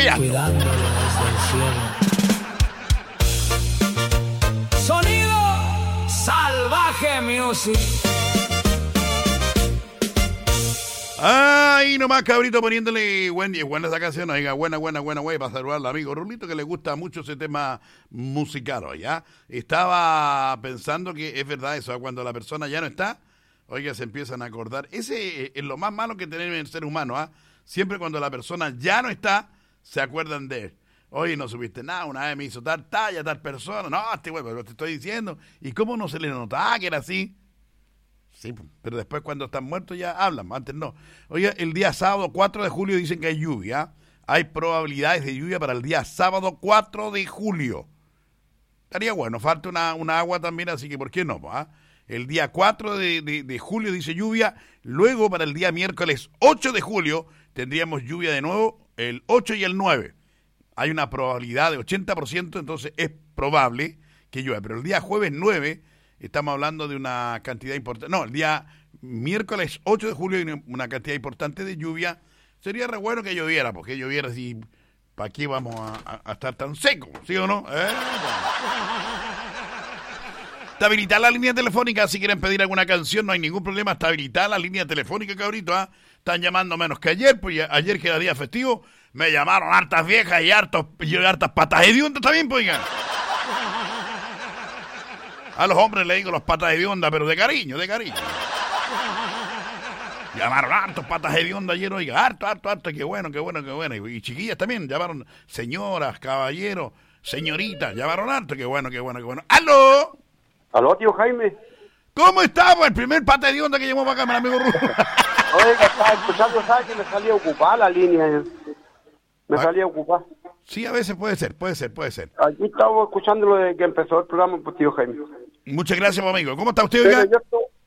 ahí ando. Cuidándolo desde el cielo. Sonido Salvaje Music. Ay, nomás cabrito poniéndole buena esa canción, oiga, buena, güey, para saludar al amigo Rulito que le gusta mucho ese tema musical, ¿ya? Estaba pensando que es verdad eso, cuando la persona ya no está, oiga, se empiezan a acordar. Ese es lo más malo que tener el ser humano, ¿ah? Siempre cuando la persona ya no está, se acuerdan de él. Oye, no supiste nada, una vez me hizo tal talla, tal persona, no, güey, pero te estoy diciendo, ¿y cómo no se le notaba que era así? Sí, pero después cuando están muertos ya hablan, antes no. Oye, el día sábado 4 de julio dicen que hay lluvia. Hay probabilidades de lluvia para el día sábado 4 de julio. Estaría bueno, falta una agua también, así que ¿por qué no? ¿Ah? El día 4 de julio dice lluvia. Luego para el día miércoles 8 de julio tendríamos lluvia de nuevo, el 8 y el 9. Hay una probabilidad de 80%, entonces es probable que llueva. Pero el día jueves 9... estamos hablando de una cantidad importante. No, el día miércoles 8 de julio hay una cantidad importante de lluvia. Sería re bueno que lloviera, porque lloviera así. ¿Para qué vamos a estar tan secos? ¿Sí o no? Está habilitada la línea telefónica. Si quieren pedir alguna canción, no hay ningún problema. Está habilitada la línea telefónica, cabrito. ¿Ah? Están llamando menos que ayer, pues ayer que era día festivo, me llamaron hartas viejas y hartas patas hediondas también, pues, oigan. A los hombres le digo los patas hediondas, pero de cariño. Llamaron hartos patas hediondas ayer, oiga, harto, qué bueno. Y chiquillas también, llamaron señoras, caballeros, señoritas, llamaron harto, qué bueno. ¡Aló! ¿Aló, tío Jaime? ¿Cómo estamos? El primer pata hedionda que llamó para acá, mi amigo Rulo. Oiga, estaba escuchando, ¿sabes? Que me salía ocupada la línea. Salía ocupada. Sí, a veces puede ser. Aquí estaba escuchando desde que empezó el programa, pues, tío Jaime. Muchas gracias, amigo. ¿Cómo está usted, oiga?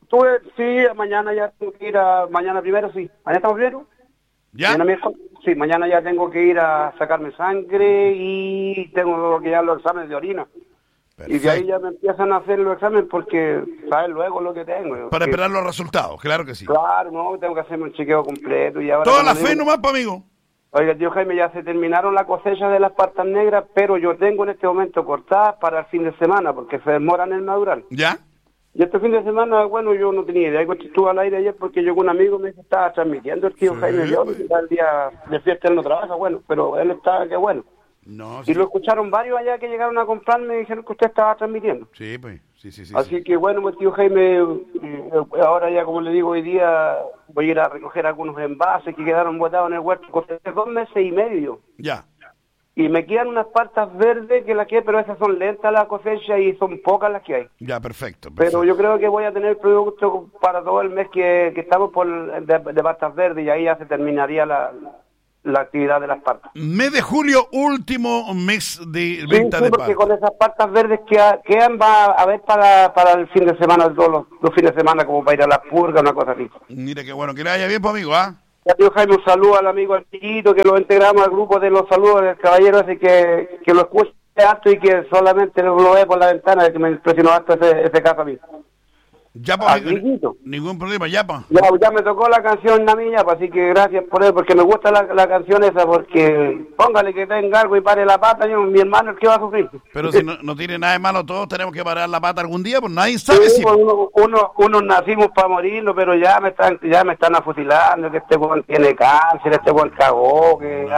Sí, mañana ya tengo que ir mañana primero, sí. ¿Mañana estamos primero? ¿Ya? Sí, mañana ya tengo que ir a sacarme sangre y tengo que ir a los exámenes de orina. Perfecto. Y de ahí ya me empiezan a hacer los exámenes porque saben luego lo que tengo. Para esperar los resultados, claro que sí. Claro, no, tengo que hacerme un chequeo completo. Y ahora toda la fe nomás, amigo. Oiga, tío Jaime, ya se terminaron la cosecha de las patas negras, pero yo tengo en este momento cortadas para el fin de semana, porque se demoran en madurar. ¿Ya? Y este fin de semana, bueno, yo no tenía idea. Estuve al aire ayer porque yo con un amigo me dijo que estaba transmitiendo el tío Jaime. Yo, el día de fiesta él no trabaja, bueno, pero él está, qué bueno. No, sí. Y lo escucharon varios allá que llegaron a comprarme y dijeron que usted estaba transmitiendo. Sí, pues, sí. Así que bueno, pues tío Jaime, ahora ya como le digo, hoy día voy a ir a recoger algunos envases que quedaron botados en el huerto. Coseché 2 meses y medio. Ya. Y me quedan unas partas verdes que las que hay, pero esas son lentas las cosechas y son pocas las que hay. Ya, perfecto. Pero yo creo que voy a tener producto para todo el mes que estamos de partas verdes y ahí ya se terminaría la actividad de las partas. Mes de julio, último mes de venta de porque partas. con esas partas verdes que quedan va a haber para el fin de semana, todos los fines de semana, como para ir a la purga, una cosa así. Mire qué bueno, que le vaya bien, pues, amigo, ¿ah? Ya, tío Jaime, un saludo al amigo Artillito, que lo integramos al grupo de los saludos del caballero, así que lo escuche harto y que solamente lo ve por la ventana, que me impresionó harto ese caso a mí. Ya, pues, ningún problema, ya, pues. Ya me tocó la canción a mí, ya, pues, así que gracias por eso, porque me gusta la canción esa, porque póngale que tenga algo y pare la pata, mi hermano el que va a sufrir. Pero si no tiene nada de malo, todos tenemos que parar la pata algún día, pues nadie sabe si... Pues uno nacimos para morirlo, pero ya me están afusilando, que este buen tiene cáncer, este buen cagó, que...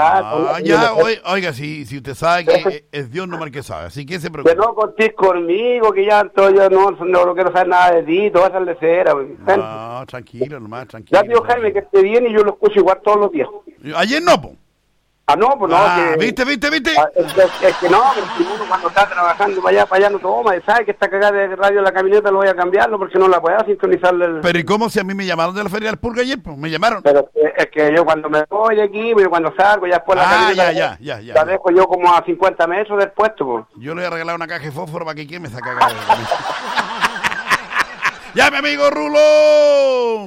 Oiga, si usted sabe que es Dios nomás el que sabe, así que se preocupe. Que no contés conmigo, que ya yo no quiero saber nada de ti, todo es de cera. No, tranquilo, nomás, tranquilo. Ya, tío Jaime, que esté bien y yo lo escucho igual todos los días. Ayer no, po. No, pues no. ¿Viste? Es que no, si uno cuando está trabajando para allá no toma, y sabe que esta cagada de radio de la camioneta lo voy a cambiarlo porque no la puedo sintonizarle. Pero ¿y cómo si a mí me llamaron de la Feria del Purga ayer? Pues me llamaron. Pero es que yo cuando me voy de aquí, cuando salgo, ya después la camioneta ya. La dejo yo como a 50 metros del puesto, pues. Yo le voy a regalar una caja de fósforo para que queme esa cagada. ¡Ya, mi amigo Rulo!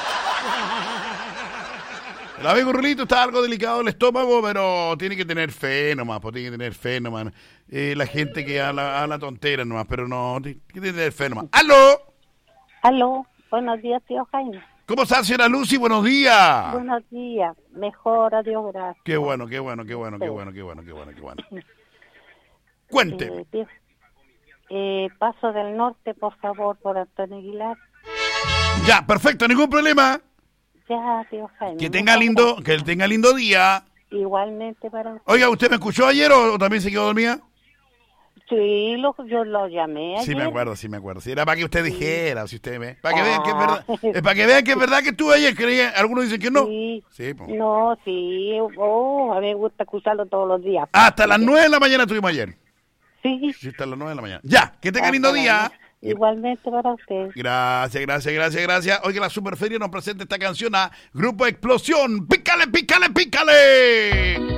El amigo Rulito está algo delicado el estómago, pero tiene que tener fe nomás, la gente que habla tonteras nomás, pero no, tiene que tener fe nomás. ¡Aló! Aló, buenos días, tío Jaime. ¿Cómo está, señora Lucy? Buenos días. Buenos días. Mejor, adiós, gracias. Qué bueno. Cuénteme. Paso del Norte, por favor, por Antonio Aguilar. Ya, perfecto, ningún problema. Ya, tío Jaime. Que tenga lindo día. Igualmente para usted. Oiga, ¿usted me escuchó ayer o también se quedó dormida? Sí, yo lo llamé ayer. Sí, me acuerdo. Sí, era para que usted dijera, si usted ve. Para que vean que es verdad. Para que vean que es verdad que estuve ayer. Algunos dicen que no. Sí. Po. No, sí. A mí me gusta escucharlo todos los días. Hasta las 9 de la mañana estuvimos ayer. Sí. Sí, hasta las 9 de la mañana. Ya, que tenga lindo día. Igualmente para usted. Gracias. Oiga, la Superferia nos presenta esta canción a Grupo Explosión. ¡Pícale!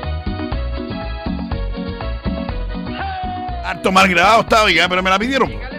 Harto mal grabado está, oiga, pero me la pidieron.